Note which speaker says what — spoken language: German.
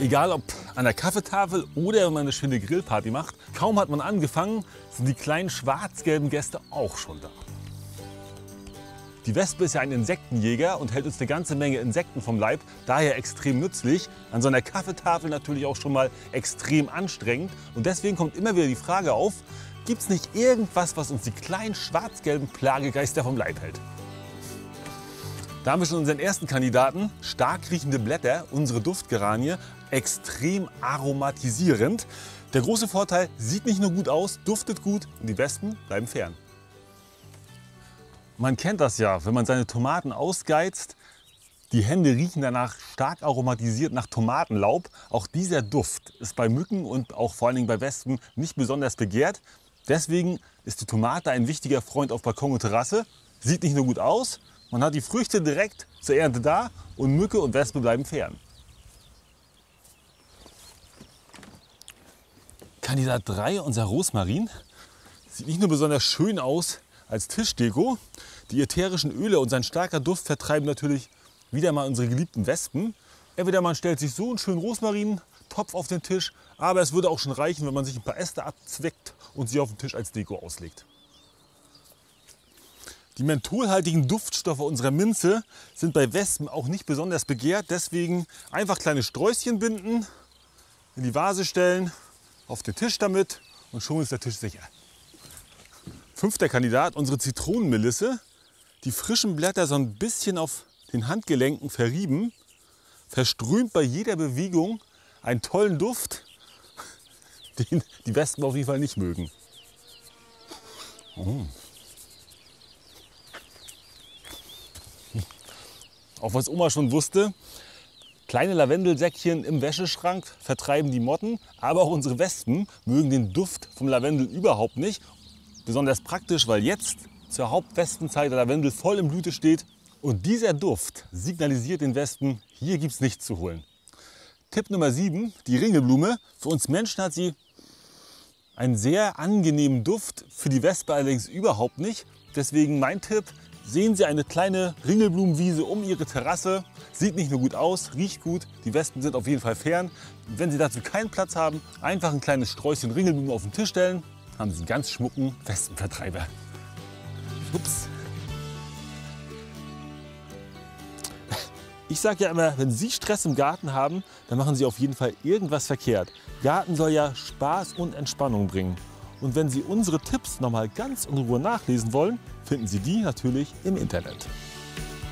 Speaker 1: Egal ob an der Kaffeetafel oder wenn man eine schöne Grillparty macht, kaum hat man angefangen, sind die kleinen schwarz-gelben Gäste auch schon da. Die Wespe ist ja ein Insektenjäger und hält uns eine ganze Menge Insekten vom Leib, daher extrem nützlich. An so einer Kaffeetafel natürlich auch schon mal extrem anstrengend. Und deswegen kommt immer wieder die Frage auf, gibt es nicht irgendwas, was uns die kleinen schwarz-gelben Plagegeister vom Leib hält? Da haben wir schon unseren ersten Kandidaten, stark riechende Blätter, unsere Duftgeranie, extrem aromatisierend. Der große Vorteil, sieht nicht nur gut aus, duftet gut und die Wespen bleiben fern. Man kennt das ja, wenn man seine Tomaten ausgeizt, die Hände riechen danach stark aromatisiert nach Tomatenlaub. Auch dieser Duft ist bei Mücken und auch vor allen Dingen bei Wespen nicht besonders begehrt. Deswegen ist die Tomate ein wichtiger Freund auf Balkon und Terrasse. Sieht nicht nur gut aus, man hat die Früchte direkt zur Ernte da und Mücke und Wespe bleiben fern. Kandidat 3, unser Rosmarin, sieht nicht nur besonders schön aus als Tischdeko. Die ätherischen Öle und sein starker Duft vertreiben natürlich wieder mal unsere geliebten Wespen. Entweder man stellt sich so einen schönen Rosmarin-Topf auf den Tisch, aber es würde auch schon reichen, wenn man sich ein paar Äste abzweckt und sie auf den Tisch als Deko auslegt. Die mentholhaltigen Duftstoffe unserer Minze sind bei Wespen auch nicht besonders begehrt. Deswegen einfach kleine Sträußchen binden, in die Vase stellen, auf den Tisch damit und schon ist der Tisch sicher. 5. Kandidat, unsere Zitronenmelisse. Die frischen Blätter so ein bisschen auf den Handgelenken verrieben, verströmt bei jeder Bewegung einen tollen Duft, den die Wespen auf jeden Fall nicht mögen. Oh. Auch was Oma schon wusste, kleine Lavendelsäckchen im Wäscheschrank vertreiben die Motten, aber auch unsere Wespen mögen den Duft vom Lavendel überhaupt nicht. Besonders praktisch, weil jetzt zur Hauptwespenzeit der Lavendel voll in Blüte steht und dieser Duft signalisiert den Wespen, hier gibt es nichts zu holen. Tipp Nummer 7, die Ringelblume. Für uns Menschen hat sie einen sehr angenehmen Duft, für die Wespe allerdings überhaupt nicht. Deswegen mein Tipp, sehen Sie eine kleine Ringelblumenwiese um Ihre Terrasse. Sieht nicht nur gut aus, riecht gut, die Wespen sind auf jeden Fall fern. Wenn Sie dazu keinen Platz haben, einfach ein kleines Sträußchen Ringelblumen auf den Tisch stellen, haben Sie einen ganz schmucken Wespenvertreiber. Ups. Ich sage ja immer, wenn Sie Stress im Garten haben, dann machen Sie auf jeden Fall irgendwas verkehrt. Garten soll ja Spaß und Entspannung bringen. Und wenn Sie unsere Tipps noch mal ganz in Ruhe nachlesen wollen, finden Sie die natürlich im Internet.